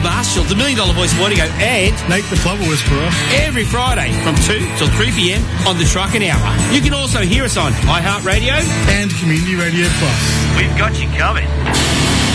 Marshall, the $1 Million Voice Wardigo, and Nate the Clover Whisperer. Every Friday from 2 till 3 p.m. on the Trucking Hour. You can also hear us on iHeartRadio and Community Radio Plus. We've got you covered.